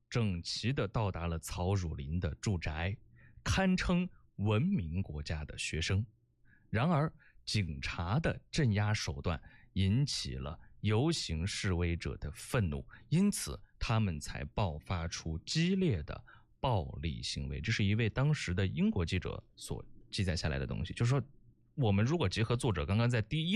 整齐地到达了曹汝霖的住宅，堪称文明国家的学生。然而警察的镇压手段引起了游行示威者的愤怒，因此他们才爆发出激烈的暴力行为。这是一位当时的英国记者所记载下来的东西，就是说我们如果结合作者刚刚在第一